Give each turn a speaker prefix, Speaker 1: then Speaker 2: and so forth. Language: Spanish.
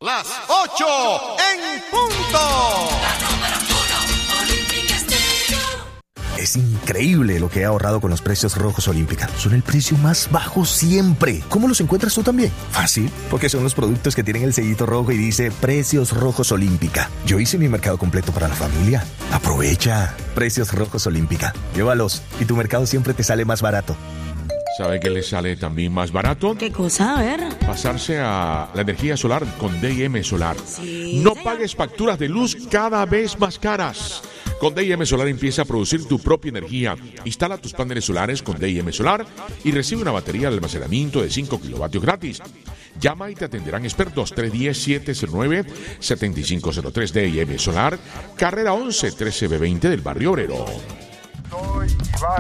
Speaker 1: Las 8 en punto.
Speaker 2: Es increíble lo que he ahorrado con los precios rojos Olímpica. Son el precio más bajo siempre. ¿Cómo los encuentras tú también? Fácil, porque son los productos que tienen el sellito rojo y dice Precios Rojos Olímpica. Yo hice mi mercado completo para la familia. Aprovecha. Precios Rojos Olímpica. Llévalos y tu mercado siempre te sale más barato.
Speaker 3: ¿Sabe qué le sale también más barato?
Speaker 4: ¿Qué cosa? A ver.
Speaker 3: Pasarse a la energía solar con D&M Solar.
Speaker 4: Sí,
Speaker 3: No
Speaker 4: señor.
Speaker 3: pagues facturas de luz cada vez más caras. Con D&M Solar empieza a producir tu propia energía. Instala tus paneles solares con D&M Solar y recibe una batería de almacenamiento de 5 kilovatios gratis. Llama y te atenderán expertos. 310-709-7503. D&M Solar, carrera 11 13B20 del barrio Obrero.
Speaker 5: Soy Iván